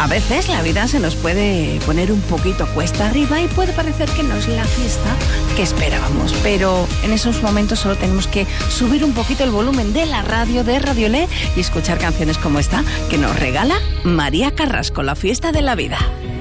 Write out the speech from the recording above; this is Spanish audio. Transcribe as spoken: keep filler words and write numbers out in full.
A veces la vida se nos puede poner un poquito cuesta arriba y puede parecer que no es la fiesta que esperábamos, pero en esos momentos solo tenemos que subir un poquito el volumen de la radio, de Radiolé, y escuchar canciones como esta que nos regala María Carrasco, La fiesta de la vida.